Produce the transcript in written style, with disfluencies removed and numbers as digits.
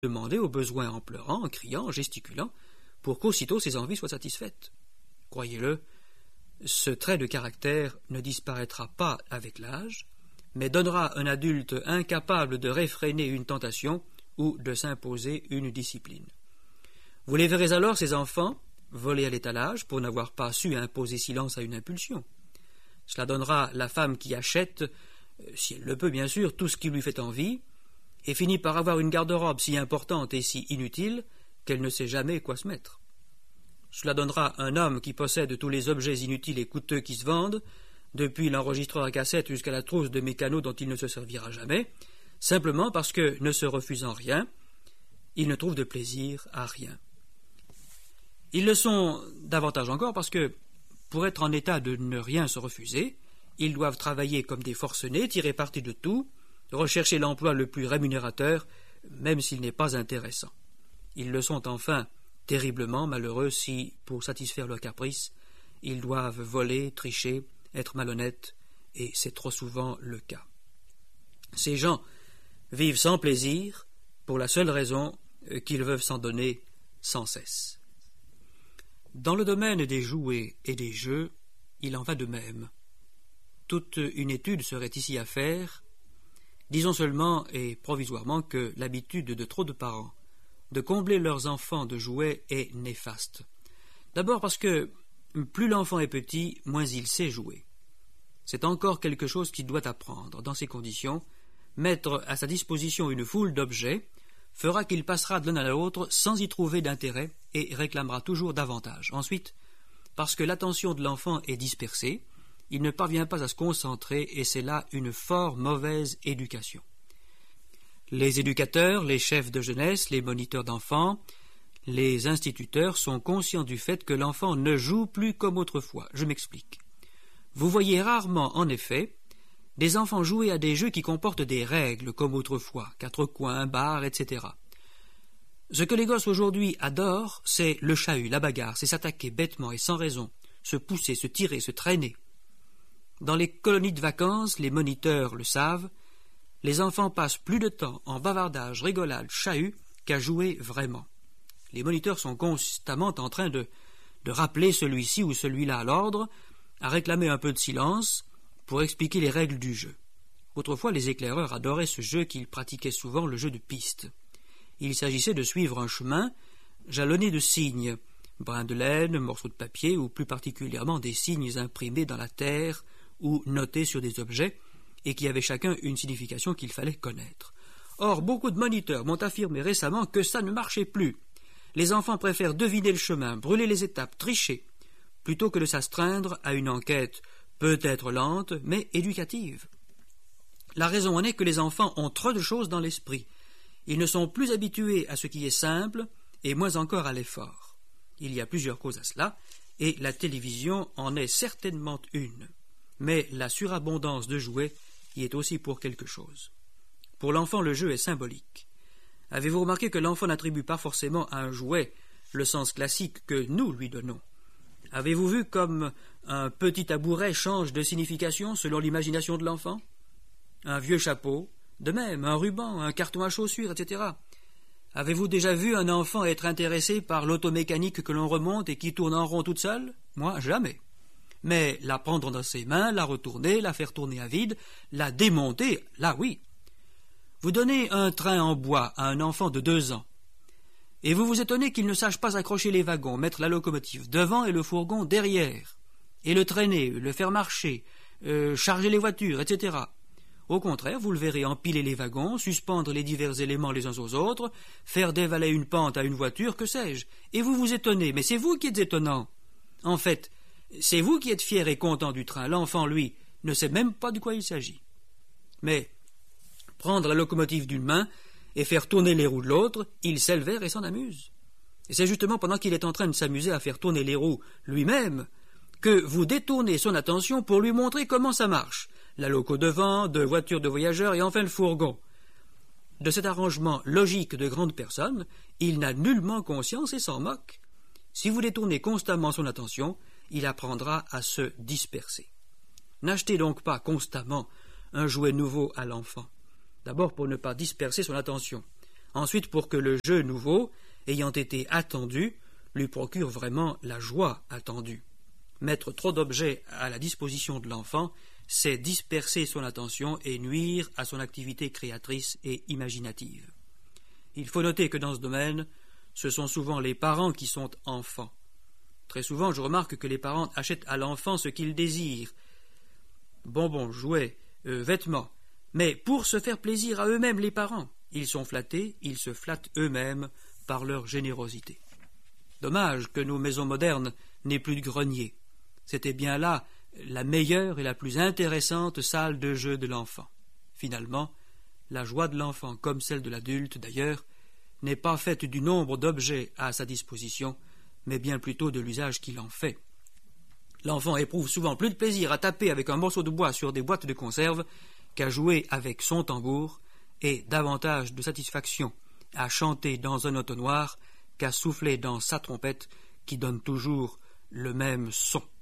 demander au besoin en pleurant, en criant, en gesticulant, pour qu'aussitôt ses envies soient satisfaites. Croyez-le, ce trait de caractère ne disparaîtra pas avec l'âge, mais donnera un adulte incapable de réfréner une tentation ou de s'imposer une discipline. Vous les verrez alors, ces enfants, voler à l'étalage pour n'avoir pas su imposer silence à une impulsion. Cela donnera la femme qui achète, si elle le peut bien sûr, tout ce qui lui fait envie, et finit par avoir une garde-robe si importante et si inutile qu'elle ne sait jamais quoi se mettre. Cela donnera un homme qui possède tous les objets inutiles et coûteux qui se vendent, depuis l'enregistreur à cassette jusqu'à la trousse de mécano dont il ne se servira jamais, simplement parce que, ne se refusant rien, il ne trouve de plaisir à rien. Ils le sont davantage encore parce que, pour être en état de ne rien se refuser, ils doivent travailler comme des forcenés, tirer parti de tout, rechercher l'emploi le plus rémunérateur, même s'il n'est pas intéressant. Ils le sont enfin terriblement malheureux si, pour satisfaire leurs caprices, ils doivent voler, tricher, être malhonnêtes, et c'est trop souvent le cas. Ces gens vivent sans plaisir, pour la seule raison qu'ils veulent s'en donner sans cesse. Dans le domaine des jouets et des jeux, il en va de même. Toute une étude serait ici à faire. Disons seulement et provisoirement que l'habitude de trop de parents de combler leurs enfants de jouets est néfaste. D'abord parce que plus l'enfant est petit, moins il sait jouer. C'est encore quelque chose qu'il doit apprendre. Dans ces conditions, mettre à sa disposition une foule d'objets fera qu'il passera de l'un à l'autre sans y trouver d'intérêt et réclamera toujours davantage. Ensuite, parce que l'attention de l'enfant est dispersée, il ne parvient pas à se concentrer et c'est là une fort mauvaise éducation. Les éducateurs, les chefs de jeunesse, les moniteurs d'enfants, les instituteurs sont conscients du fait que l'enfant ne joue plus comme autrefois. Je m'explique. Vous voyez rarement, en effet, des enfants jouer à des jeux qui comportent des règles comme autrefois, quatre coins, barres, etc. Ce que les gosses aujourd'hui adorent, c'est le chahut, la bagarre, c'est s'attaquer bêtement et sans raison, se pousser, se tirer, se traîner. Dans les colonies de vacances, les moniteurs le savent, les enfants passent plus de temps en bavardage, rigolade, chahut qu'à jouer vraiment. Les moniteurs sont constamment en train de rappeler celui-ci ou celui-là à l'ordre, à réclamer un peu de silence pour expliquer les règles du jeu. Autrefois, les éclaireurs adoraient ce jeu qu'ils pratiquaient souvent, le jeu de piste. Il s'agissait de suivre un chemin jalonné de signes, brins de laine, morceaux de papier ou plus particulièrement des signes imprimés dans la terre ou notés sur des objets et qui avaient chacun une signification qu'il fallait connaître. Or, beaucoup de moniteurs m'ont affirmé récemment que ça ne marchait plus. Les enfants préfèrent deviner le chemin, brûler les étapes, tricher, plutôt que de s'astreindre à une enquête peut-être lente, mais éducative. La raison en est que les enfants ont trop de choses dans l'esprit. Ils ne sont plus habitués à ce qui est simple, et moins encore à l'effort. Il y a plusieurs causes à cela, et la télévision en est certainement une. Mais la surabondance de jouets y est aussi pour quelque chose. Pour l'enfant, le jeu est symbolique. Avez-vous remarqué que l'enfant n'attribue pas forcément à un jouet le sens classique que nous lui donnons? Avez-vous vu comme un petit tabouret change de signification selon l'imagination de l'enfant? Un vieux chapeau, de même, un ruban, un carton à chaussures, etc. Avez-vous déjà vu un enfant être intéressé par l'automécanique que l'on remonte et qui tourne en rond toute seule? Moi, jamais. Mais la prendre dans ses mains, la retourner, la faire tourner à vide, la démonter, là oui. Vous donnez un train en bois à un enfant de 2 ans, et vous vous étonnez qu'il ne sache pas accrocher les wagons, mettre la locomotive devant et le fourgon derrière, et le traîner, le faire marcher, charger les voitures, etc. Au contraire, vous le verrez empiler les wagons, suspendre les divers éléments les uns aux autres, faire dévaler une pente à une voiture, que sais-je, et vous vous étonnez, mais c'est vous qui êtes étonnant. En fait, c'est vous qui êtes fier et content du train. L'enfant, lui, ne sait même pas de quoi il s'agit. Mais prendre la locomotive d'une main et faire tourner les roues de l'autre, il sait le faire et s'en amuse. Et c'est justement pendant qu'il est en train de s'amuser à faire tourner les roues lui-même que vous détournez son attention pour lui montrer comment ça marche. La loco devant, deux voitures de voyageurs et enfin le fourgon. De cet arrangement logique de grandes personnes, il n'a nullement conscience et s'en moque. Si vous détournez constamment son attention, il apprendra à se disperser. N'achetez donc pas constamment un jouet nouveau à l'enfant. D'abord pour ne pas disperser son attention. Ensuite, pour que le jeu nouveau, ayant été attendu, lui procure vraiment la joie attendue. Mettre trop d'objets à la disposition de l'enfant, c'est disperser son attention et nuire à son activité créatrice et imaginative. Il faut noter que dans ce domaine, ce sont souvent les parents qui sont enfants. Très souvent, je remarque que les parents achètent à l'enfant ce qu'il désire, bonbons, jouets, vêtements, mais pour se faire plaisir à eux-mêmes les parents. Ils sont flattés, ils se flattent eux-mêmes par leur générosité. Dommage que nos maisons modernes n'aient plus de grenier. C'était bien là la meilleure et la plus intéressante salle de jeu de l'enfant. Finalement, la joie de l'enfant, comme celle de l'adulte d'ailleurs, n'est pas faite du nombre d'objets à sa disposition, mais bien plutôt de l'usage qu'il en fait. L'enfant éprouve souvent plus de plaisir à taper avec un morceau de bois sur des boîtes de conserve qu'à jouer avec son tambour, et davantage de satisfaction à chanter dans un entonnoir qu'à souffler dans sa trompette qui donne toujours le même son.